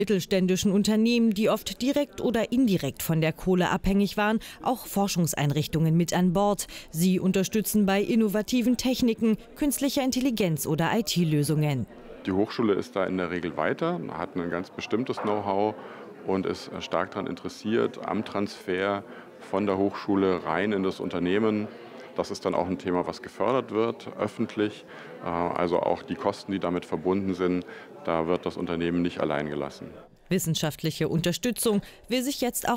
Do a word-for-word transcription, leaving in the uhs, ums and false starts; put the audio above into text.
Mittelständischen Unternehmen, die oft direkt oder indirekt von der Kohle abhängig waren, auch Forschungseinrichtungen mit an Bord. Sie unterstützen bei innovativen Techniken, künstlicher Intelligenz oder I T-Lösungen. Die Hochschule ist da in der Regel weiter, hat ein ganz bestimmtes Know-how und ist stark daran interessiert am Transfer von der Hochschule rein in das Unternehmen. Das ist dann auch ein Thema, was gefördert wird, öffentlich. Also auch die Kosten, die damit verbunden sind, da wird das Unternehmen nicht allein gelassen. Wissenschaftliche Unterstützung will sich jetzt auch